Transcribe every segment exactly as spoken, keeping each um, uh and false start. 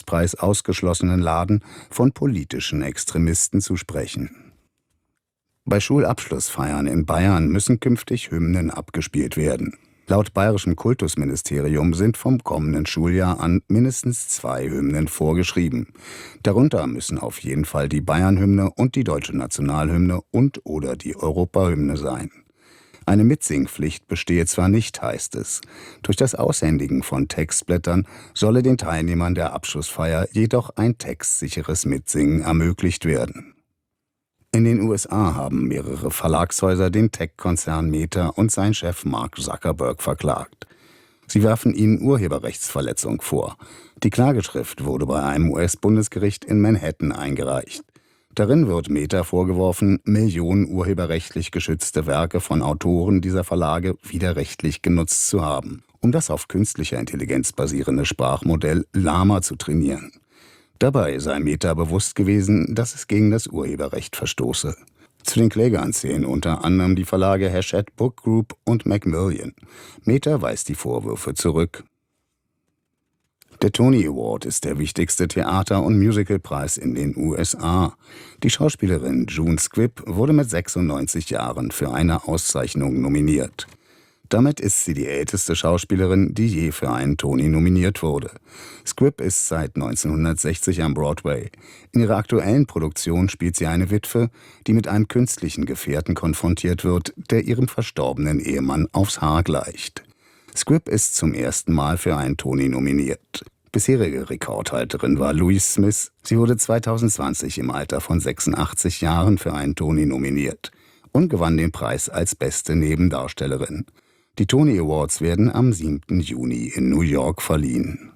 Literaturschutzpreis ausgeschlossenen Laden von politischen Extremisten zu sprechen. Bei Schulabschlussfeiern in Bayern müssen künftig Hymnen abgespielt werden. Laut bayerischem Kultusministerium sind vom kommenden Schuljahr an mindestens zwei Hymnen vorgeschrieben. Darunter müssen auf jeden Fall die Bayernhymne und die deutsche Nationalhymne und oder die Europahymne sein. Eine Mitsingpflicht bestehe zwar nicht, heißt es. Durch das Aushändigen von Textblättern solle den Teilnehmern der Abschlussfeier jedoch ein textsicheres Mitsingen ermöglicht werden. In den U S A haben mehrere Verlagshäuser den Tech-Konzern Meta und seinen Chef Mark Zuckerberg verklagt. Sie werfen ihnen Urheberrechtsverletzung vor. Die Klageschrift wurde bei einem U S-Bundesgericht in Manhattan eingereicht. Darin wird Meta vorgeworfen, Millionen urheberrechtlich geschützte Werke von Autoren dieser Verlage widerrechtlich genutzt zu haben, um das auf künstlicher Intelligenz basierende Sprachmodell Llama zu trainieren. Dabei sei Meta bewusst gewesen, dass es gegen das Urheberrecht verstoße. Zu den Klägern zählen unter anderem die Verlage Hachette Book Group und Macmillan. Meta weist die Vorwürfe zurück. Der Tony Award ist der wichtigste Theater- und Musicalpreis in den U S A. Die Schauspielerin June Squibb wurde mit sechsundneunzig Jahren für eine Auszeichnung nominiert. Damit ist sie die älteste Schauspielerin, die je für einen Tony nominiert wurde. Squibb ist seit neunzehnhundertsechzig am Broadway. In ihrer aktuellen Produktion spielt sie eine Witwe, die mit einem künstlichen Gefährten konfrontiert wird, der ihrem verstorbenen Ehemann aufs Haar gleicht. Squibb ist zum ersten Mal für einen Tony nominiert. Bisherige Rekordhalterin war Louise Smith. Sie wurde zweitausendzwanzig im Alter von sechsundachtzig Jahren für einen Tony nominiert und gewann den Preis als beste Nebendarstellerin. Die Tony Awards werden am siebten Juni in New York verliehen.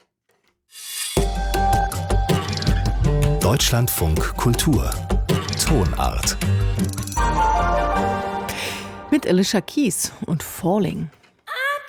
Deutschlandfunk Kultur Tonart mit Alicia Keys und Falling.